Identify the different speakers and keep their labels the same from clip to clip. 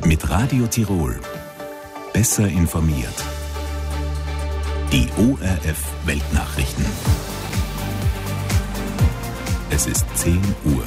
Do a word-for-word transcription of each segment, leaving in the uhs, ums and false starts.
Speaker 1: Mit Radio Tirol. Besser informiert. Die O R F Weltnachrichten. Es ist zehn Uhr.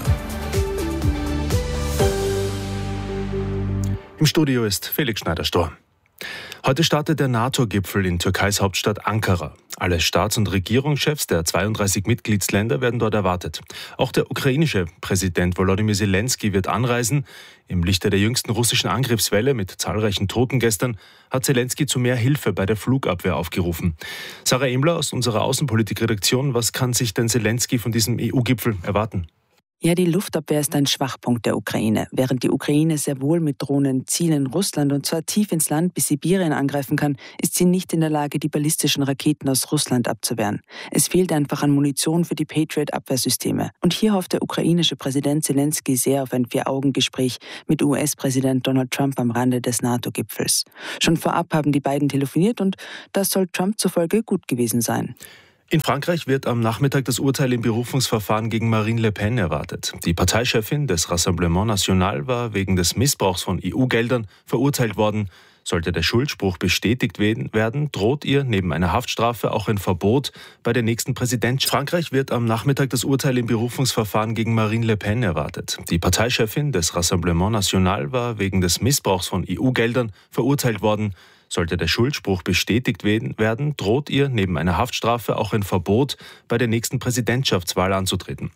Speaker 2: Im Studio ist Felix Schneider-Stor. Heute startet der NATO-Gipfel in Türkeis Hauptstadt Ankara. Alle Staats- und Regierungschefs der zweiunddreißig Mitgliedsländer werden dort erwartet. Auch der ukrainische Präsident Volodymyr Zelensky wird anreisen. Im Lichte der jüngsten russischen Angriffswelle mit zahlreichen Toten gestern hat Zelensky zu mehr Hilfe bei der Flugabwehr aufgerufen. Sarah Emler aus unserer Außenpolitik-Redaktion, was kann sich denn Zelensky von diesem E U-Gipfel erwarten?
Speaker 3: Ja, die Luftabwehr ist ein Schwachpunkt der Ukraine. Während die Ukraine sehr wohl mit Drohnen Zielen Russland und zwar tief ins Land bis Sibirien angreifen kann, ist sie nicht in der Lage, die ballistischen Raketen aus Russland abzuwehren. Es fehlt einfach an Munition für die Patriot-Abwehrsysteme. Und hier hofft der ukrainische Präsident Zelensky sehr auf ein Vier-Augen-Gespräch mit U S-Präsident Donald Trump am Rande des NATO-Gipfels. Schon vorab haben die beiden telefoniert und das soll Trump zufolge gut gewesen sein.
Speaker 2: In Frankreich wird am Nachmittag das Urteil im Berufungsverfahren gegen Marine Le Pen erwartet. Die Parteichefin des Rassemblement National war wegen des Missbrauchs von E U-Geldern verurteilt worden. Sollte der Schuldspruch bestätigt werden, droht ihr neben einer Haftstrafe auch ein Verbot bei der nächsten Präsidentschaft. Frankreich wird am Nachmittag das Urteil im Berufungsverfahren gegen Marine Le Pen erwartet. Die Parteichefin des Rassemblement National war wegen des Missbrauchs von E U-Geldern verurteilt worden. Sollte der Schuldspruch bestätigt werden, droht ihr neben einer Haftstrafe auch ein Verbot bei der nächsten Präsidentschaftswahl anzutreten.